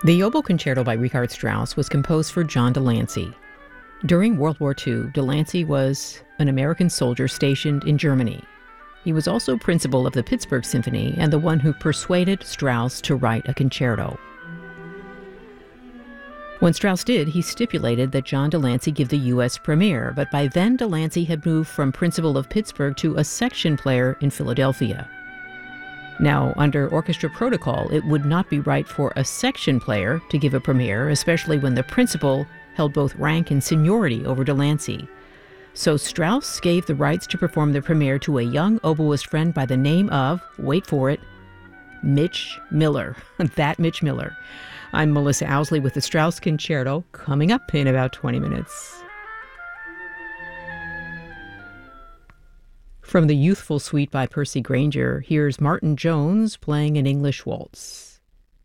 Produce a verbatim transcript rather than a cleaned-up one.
The Oboe Concerto by Richard Strauss was composed for John de Lancie. During World War Two, de Lancie was an American soldier stationed in Germany. He was also principal of the Pittsburgh Symphony and the one who persuaded Strauss to write a concerto. When Strauss did, he stipulated that John de Lancie give the U S premiere, but by then de Lancie had moved from principal of Pittsburgh to a section player in Philadelphia. Now, under orchestra protocol, it would not be right for a section player to give a premiere, especially when the principal held both rank and seniority over de Lancie. So Strauss gave the rights to perform the premiere to a young oboist friend by the name of, wait for it, Mitch Miller. That Mitch Miller. I'm Melissa Owsley with the Strauss Concerto, coming up in about twenty minutes. From the Youthful Suite by Percy Grainger, here's Martin Jones playing an English waltz.